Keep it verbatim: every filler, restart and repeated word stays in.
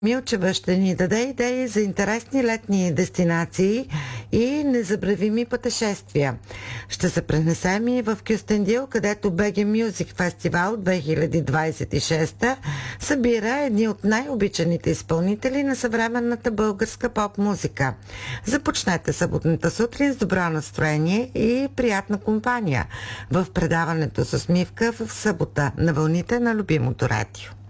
Милчева ще ни даде идеи за интересни летни дестинации и незабравими пътешествия. Ще се пренесем и в Кюстендил, където би джи Music Festival две хиляди двадесет и шеста събира едни от най-обичаните изпълнители на съвременната българска поп-музика. Започнете съботната сутрин с добро настроение и приятна компания в предаването с Мивка в събота на вълните на любимото радио.